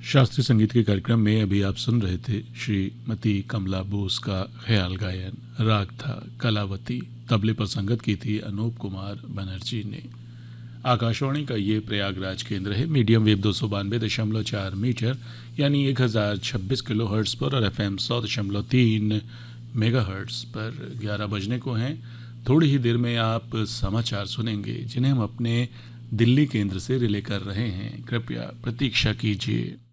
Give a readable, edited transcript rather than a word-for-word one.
शास्त्रीय संगीत के कार्यक्रम में अभी आप सुन रहे थे श्रीमती कमला बोस का ख्याल गायन। राग था कलावती। तबले पर संगत की थी अनूप कुमार बनर्जी ने। आकाशवाणी का ये प्रयागराज केंद्र है। मीडियम वेव 292.4 मीटर यानी 1026 किलो हर्ट्स पर और FM 100.3 मेगा हर्ट्स पर 11 बजने को हैं। थोड़ी ही देर में आप समाचार सुनेंगे जिन्हें हम अपने दिल्ली केंद्र से रिले कर रहे हैं। कृपया प्रतीक्षा कीजिए।